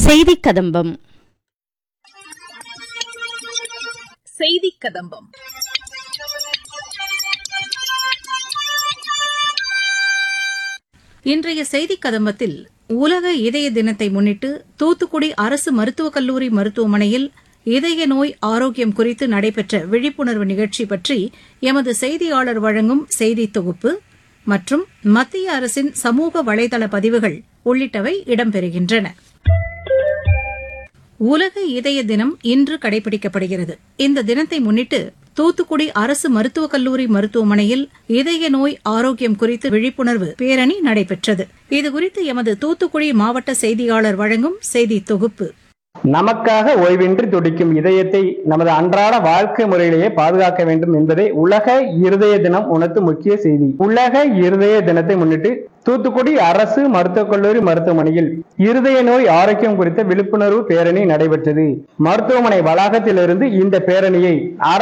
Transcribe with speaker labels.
Speaker 1: செய்தி கதம்பம்.
Speaker 2: செய்தி கதம்பம்.
Speaker 3: இன்றைய செய்தி கதம்பத்தில் உலக இதய தினத்தை முன்னிட்டு தூத்துக்குடி அரசு மருத்துவக் கல்லூரி மருத்துவமனையில் இதய நோய் ஆரோக்கியம் குறித்து நடைபெற்ற விழிப்புணர்வு நிகழ்ச்சி பற்றி எமது செய்தியாளர் வழங்கும் செய்தி தொகுப்பு மற்றும் மத்திய அரசின் சமூக வலைதள பதிவுகள் உள்ளிட்டவை இடம்பெறுகின்றன. உலக இதய தினம் இன்று கடைபிடிக்கப்படுகிறது. இந்த தினத்தை முன்னிட்டு தூத்துக்குடி அரசு மருத்துவக் கல்லூரி மருத்துவமனையில் இதய நோய் ஆரோக்கியம் குறித்து விழிப்புணர்வு பேரணி நடைபெற்றது. இதுகுறித்து எமது தூத்துக்குடி மாவட்ட செய்தியாளர் வழங்கும் செய்தி தொகுப்பு.
Speaker 4: நமக்காக ஓய்வின்றி துடிக்கும் இதயத்தை நமது அன்றாட வாழ்க்கை முறையிலேயே பாதுகாக்க வேண்டும் என்பதே உலக இருதய தினம் உணர்த்தும் முக்கிய செய்தி. உலக இருதய தினத்தை முன்னிட்டு தூத்துக்குடி அரசு மருத்துவக் கல்லூரி மருத்துவமனையில் இருதய நோய் ஆரோக்கியம் குறித்த விழிப்புணர்வு பேரணி நடைபெற்றது. மருத்துவமனை வளாகத்திலிருந்து இந்த பேரணியை